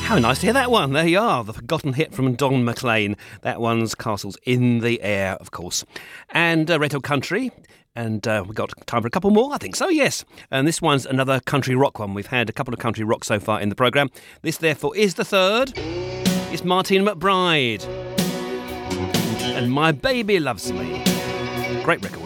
How nice to hear that one. There you are, the forgotten hit from Don McLean. That one's Castles in the Air, of course. And Red Hill Country. And we've got time for a couple more, I think so, yes. And this one's another country rock one. We've had a couple of country rock so far in the programme. This, therefore, is the third. It's Martina McBride. And My Baby Loves Me. Great record.